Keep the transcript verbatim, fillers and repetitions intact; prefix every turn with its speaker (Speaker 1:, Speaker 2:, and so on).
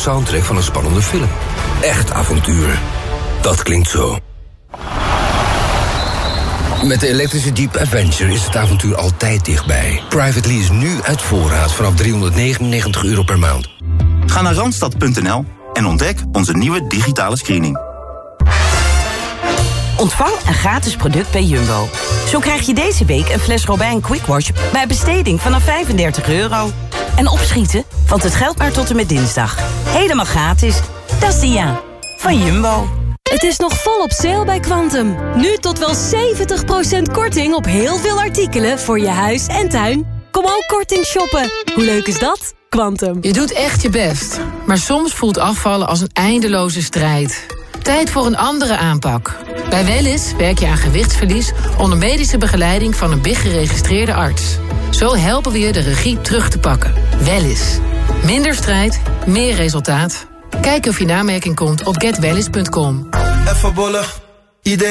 Speaker 1: soundtrack van een spannende film. Echt avontuur. Dat klinkt zo. Met de elektrische Jeep Adventure is het avontuur altijd dichtbij. Private lease nu uit voorraad vanaf driehonderdnegenennegentig euro per maand.
Speaker 2: Ga naar randstad punt n l en ontdek onze nieuwe digitale screening.
Speaker 3: Ontvang een gratis product bij Jumbo. Zo krijg je deze week een fles Robijn Quick Wash bij besteding vanaf vijfendertig euro. En opschieten, want het geldt maar tot en met dinsdag. Helemaal gratis. Dat is de ja van Jumbo.
Speaker 4: Het is nog volop sale bij Quantum. Nu tot wel zeventig procent korting op heel veel artikelen voor je huis en tuin. Kom ook korting shoppen. Hoe leuk is dat? Quantum.
Speaker 5: Je doet echt je best. Maar soms voelt afvallen als een eindeloze strijd. Tijd voor een andere aanpak. Bij Wellis werk je aan gewichtsverlies onder medische begeleiding van een B I G-geregistreerde arts. Zo helpen we je de regie terug te pakken. Wellis. Minder strijd, meer resultaat. Kijk of je in aanmerking komt op get wellis punt com.
Speaker 6: Even bollen, idee.